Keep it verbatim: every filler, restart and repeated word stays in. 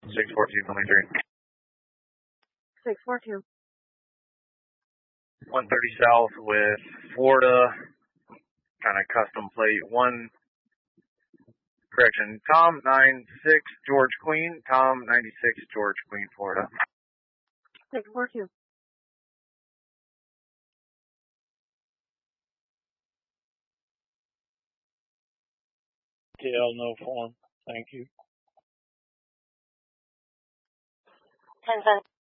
six four two, coming through. six four two. one thirty south with Florida, kind of custom plate one, correction, Tom nine six George Queen, Tom ninety-six George Queen, Florida. six four two. T L no form, thank you. ten ten.